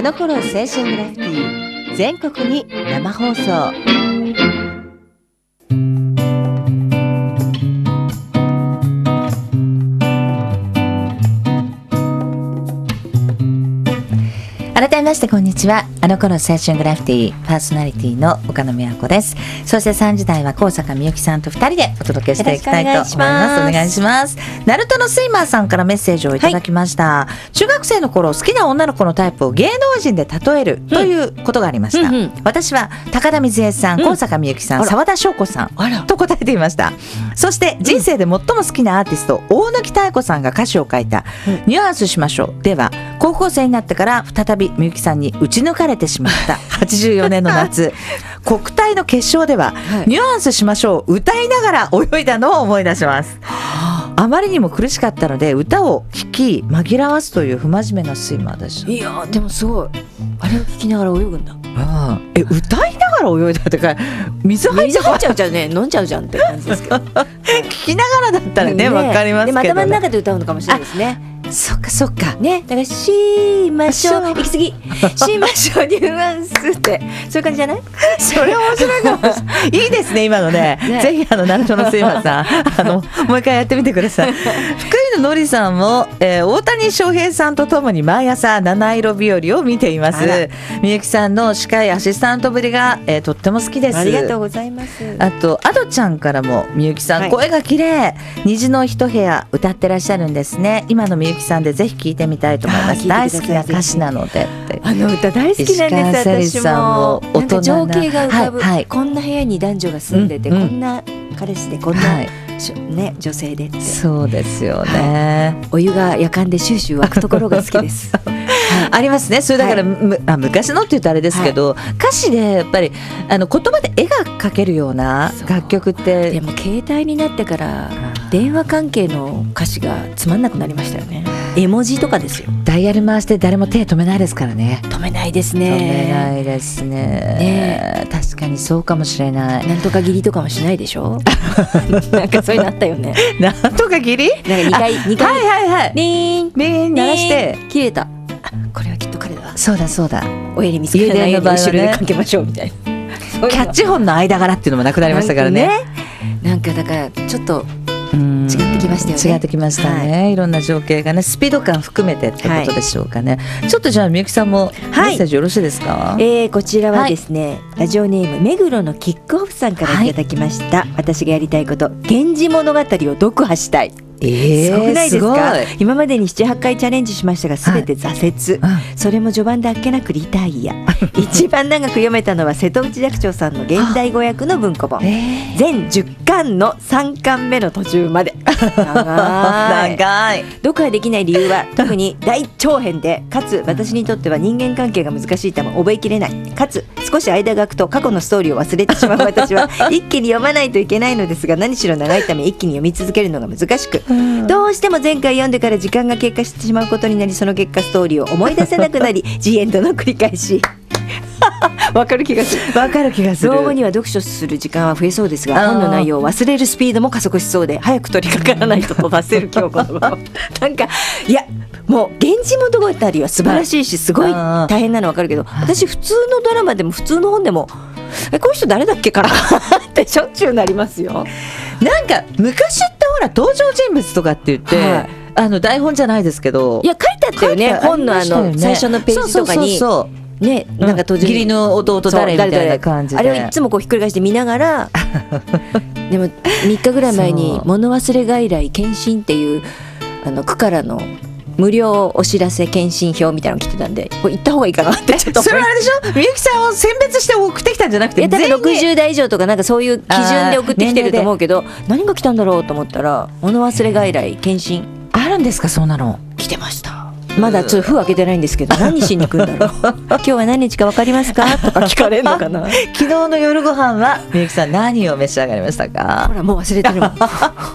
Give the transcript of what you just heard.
あの頃青春グラフィティ全国に生放送。改めましてこんにちは。あの頃青春グラフィティパーソナリティの岡野美和子です。そして3時台は高坂みゆきさんと2人でお届けしていきたいと思います。お願いします。ナルトのスイマーさんからメッセージをいただきました、中学生の頃好きな女の子のタイプを芸能人で例えるということがありました、私は高田水江さん、高坂みゆきさん、沢田翔子さんと答えていました。そして人生で最も好きなアーティスト、大貫妙子さんが歌詞を書いたニュアンスしましょうでは、高校生になってから再びみゆきさんに打ち抜かれてしまった84年の夏国体の決勝では、ニュアンスしましょう歌いながら泳いだのを思い出します。あまりにも苦しかったので歌を聴き紛らわすという不真面目なスイマーでした。 いやでもすごい、あれを聞きながら泳ぐんだ。 歌いながら泳いだってか、水入っちゃうじゃんね、飲んじゃうじゃんって感じですけど聞きながらだったらね、分かりますけど、ね、 でも頭の中で歌うのかもしれないですね。 そっかそっかね、だからしましょう、行き過ぎしましょうニュアンスってそういう感じじゃない？ それ面白いかもしれない。いいですね今のね。ぜひナルトのスイマーさんもう一回やってみてください。福井ののりさんも、大谷翔平さんとともに毎朝七色日和を見ています。みゆきさんの司会アシスタントぶりが、とっても好きです。 ありがとうございます。 あとアドちゃんからも、みゆきさん、声が綺麗、虹の一部屋歌ってらっしゃるんですね。今のみゆきさんでぜひ聴いてみたいと思います。大好きな歌詞なのでって。 あの歌大好きなんです。私もなんか情景が浮かぶ、こんな部屋に男女が住んでて、こんな彼氏でこんな、ね、女性でって。 そうですよね、 お湯がやかんでシューシュー沸くところが好きですありますね。それだから、昔のって言うとあれですけど、歌詞でやっぱり言葉で絵が描けるような楽曲って。 でも携帯になってから電話関係の歌詞がつまんなくなりましたよね。絵文字とかですよ。 ダイヤル回して誰も手止めないですからね。 止めないですね。 止めないですね。確かにそうかもしれない。 なんとか切りとかもしないでしょなんかそういうのあったよね。 なんとか切り、 なんか2回リーンリーン鳴らして切れた、これはきっと彼だわ。 そうだそうだ、 親に見つからないように後ろでかけましょうみたいな。 キャッチ本の間柄っていうのもなくなりましたからね。 なんかだからちょっと違ってきましたよね。 違ってきましたね、いろんな情景がね、スピード感含めてってことでしょうかね、ちょっとじゃあみゆきさんもメッセージよろしいですか？ こちらはですね、ラジオネーム目黒のキックオフさんからいただきました、私がやりたいこと、源氏物語を読破したい。すごくないですか？今までに 7,8 回チャレンジしましたが全て挫折、それも序盤であっけなくリタイア一番長く読めたのは瀬戸内寂聴さんの現代語訳の文庫本、全10巻の3巻目の途中まで長い。読破できない理由は特に大長編で、かつ私にとっては人間関係が難しいため覚えきれない、かつ少し間が空くと過去のストーリーを忘れてしまう私は一気に読まないといけないのですが、何しろ長いため一気に読み続けるのが難しく、どうしても前回読んでから時間が経過してしまうことになり、その結果ストーリーを思い出せなくなりジエンドの繰り返しわかる気がする。老後には読書する時間は増えそうですが、本の内容を忘れるスピードも加速しそうで、早く取り掛からないと飛ばせる今日この頃なんかいやもう源氏物語は素晴らしいし、すごい大変なのわかるけど、私普通のドラマでも普通の本でもこういう人誰だっけかなってしょっちゅうなりますよ。 なんか昔ってほら登場人物とかって言って、台本じゃないですけど、 いや書いてあったよね、本の最初のページとかにね、なんか義理の弟誰みたいな感じで、 あれをいつもこうひっくり返して見ながらでも3日ぐらい前に物忘れ外来検診っていう区からの無料お知らせ検診票みたいなの来てたんで、これ行った方がいいかなってちょっと。 それはあれでしょ、みゆきさんを選別して送ってきたんじゃなくて、 多分60代以上とかなんかそういう基準で送ってきてると思うけど、何が来たんだろうと思ったら、物忘れ外来検診あるんですか？そんなの来てました。まだちょっと封開けてないんですけど、何しに行くんだろう今日は何日か分かりますかとか聞かれるのかな昨日の夜ご飯はみゆきさん何を召し上がりましたか？ ほらもう忘れてるもん